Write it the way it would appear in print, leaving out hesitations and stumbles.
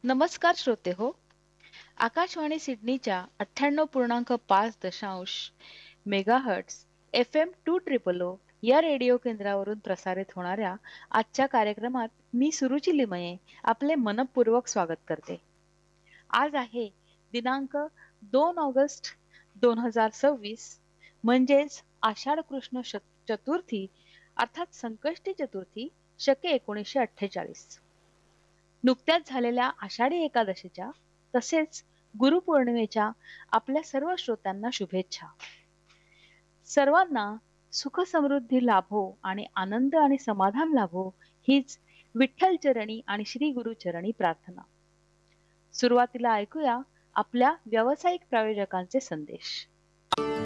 नमस्कार श्रोते हो. आकाशवाणी सिडनीच्या 98.5 मेगाहर्ट्झ FM 200 या रेडिओ केंद्रावरून प्रसारित होणाऱ्या आजच्या कार्यक्रमात मी सुरुची लिमये आपले मनपूर्वक स्वागत करते. आज आहे दिनांक 2 ऑगस्ट 2026 म्हणजेच आषाढ कृष्ण चतुर्थी अर्थात संकष्टी चतुर्थी शके 1948. नुकत्याच झालेल्या आषाढी एकादशीच्या तसेच गुरुपौर्णिमेच्या आपल्या सर्व श्रोत्यांना शुभेच्छा. सर्वांना सुख समृद्धी लाभो आणि आनंद आणि समाधान लाभो हीच विठ्ठल चरणी आणि श्री गुरु चरणी प्रार्थना. सुरुवातीला ऐकूया आपल्या व्यावसायिक प्रायोजकांचे संदेश.